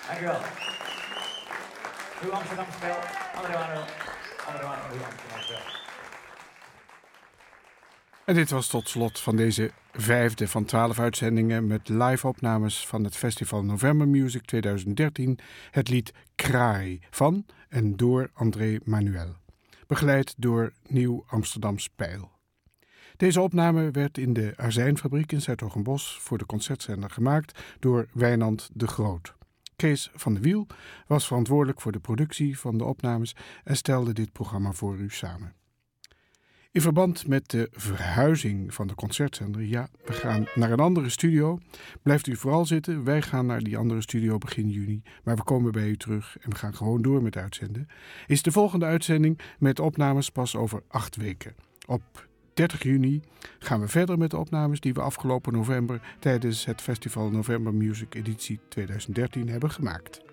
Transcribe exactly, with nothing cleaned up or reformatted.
Dankjewel. Uw Amsterdam spel. André Manuel. André Manuel, uw Amsterdam spel. En dit was tot slot van deze vijfde van twaalf uitzendingen met live-opnames van het Festival November Music twintig dertien. Het lied Kraai van en door André Manuel. Begeleid door Nieuw Amsterdam Spijl. Deze opname werd in de Azijnfabriek in 's-Hertogenbosch voor de concertzender gemaakt door Wijnand de Groot. Kees van de Wiel was verantwoordelijk voor de productie van de opnames en stelde dit programma voor u samen. In verband met de verhuizing van de concertzender, ja, we gaan naar een andere studio. Blijft u vooral zitten, wij gaan naar die andere studio begin juni, maar we komen bij u terug en we gaan gewoon door met uitzenden. Is de volgende uitzending met opnames pas over acht weken. Op dertig juni gaan we verder met de opnames die we afgelopen november tijdens het Festival November Music editie twintig dertien hebben gemaakt.